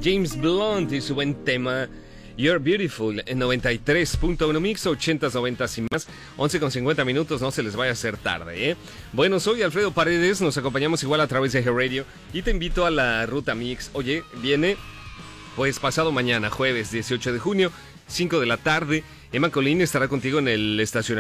James Blunt y su buen tema You're Beautiful en 93.1 Mix, 80s, 90s y más. 11:50, no se les vaya a hacer tarde, ¿eh? Bueno, soy Alfredo Paredes, nos acompañamos igual a través de G-Radio y te invito a la Ruta Mix. Oye, viene pues pasado mañana, jueves 18 de junio, 5 de la tarde. Emma Colín estará contigo en el estacionamiento